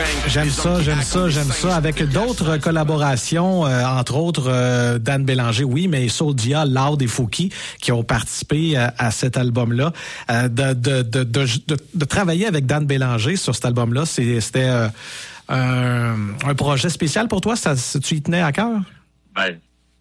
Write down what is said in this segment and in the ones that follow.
J'aime ça. Avec d'autres collaborations, entre autres Dan Bélanger, oui, mais Soulja, Loud et Fouki qui ont participé à cet album-là. De travailler avec Dan Bélanger sur cet album-là, c'était un projet spécial pour toi? Tu y tenais à cœur? Ben,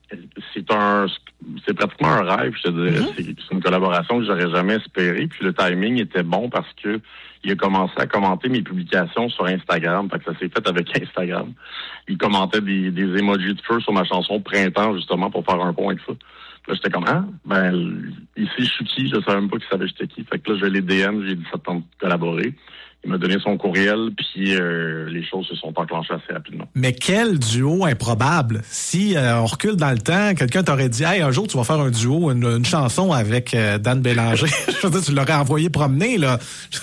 c'est pratiquement un rêve, je te dirais. Mm-hmm. C'est une collaboration que j'aurais jamais espérée. Puis le timing était bon parce que il a commencé à commenter mes publications sur Instagram. Fait que ça s'est fait avec Instagram. Il commentait des emojis de feu sur ma chanson Printemps, justement, pour faire un pont avec ça. Puis là, j'étais comme, ici, je suis qui? Je savais même pas qu'il savait j'étais qui. Fait que là, je l'ai DM, j'ai dit ça tente de collaborer. Il m'a donné son courriel, puis les choses se sont enclenchées assez rapidement. Mais quel duo improbable! Si on recule dans le temps, quelqu'un t'aurait dit « Hey, un jour, tu vas faire un duo, une chanson avec Dan Bélanger. » Je veux dire, tu l'aurais envoyé promener, là.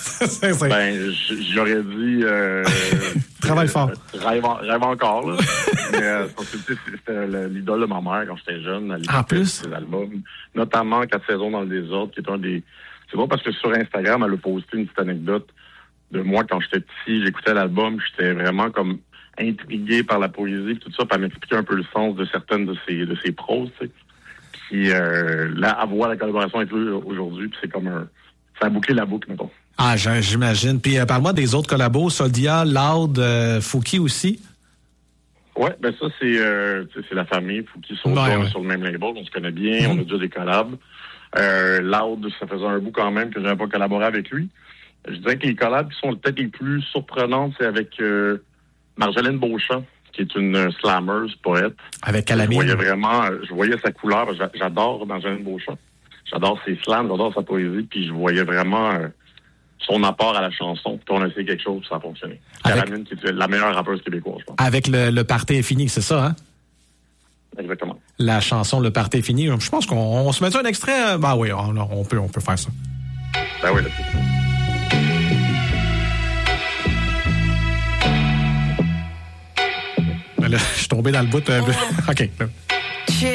J'aurais dit... Travaille fort. Rêve encore, là. Mais c'était l'idole de ma mère quand j'étais jeune. En plus? Ses albums, notamment 4 saisons dans le désordre, qui est un des... C'est bon parce que sur Instagram, elle a posté une petite anecdote de moi, quand j'étais petit, j'écoutais l'album, j'étais vraiment comme intrigué par la poésie, tout ça, puis elle m'expliquait un peu le sens de certaines de ses proses, tu sais. Puis là, avoir la collaboration avec lui aujourd'hui, puis c'est comme ça a bouclé la boucle, mettons. Ah, j'imagine. Puis parle-moi des autres collabos, Soulja, Loud, Fouki aussi. Ouais, ben ça, c'est la famille. Fouki, Soulja, sur le même label, on se connaît bien, on a déjà des collabs. Loud, ça faisait un bout quand même que j'avais pas collaboré avec lui. Je dirais que les collabs qui sont peut-être les plus surprenantes, c'est avec Marjolaine Beauchamp, qui est une slammeuse, poète. Avec Calamine. Je voyais sa couleur. J'adore Marjolaine Beauchamp. J'adore ses slams, j'adore sa poésie. Puis je voyais vraiment son apport à la chanson. Puis on a essayé quelque chose, puis ça a fonctionné. Calamine, qui est la meilleure rappeuse québécoise, je pense. Avec le Party est fini, c'est ça, hein? Exactement. La chanson Le Party est fini. Je pense qu'on se met un extrait. Ben oui, on peut faire ça. Ben oui, là-dessus. Là, je suis tombé dans le bout. OK.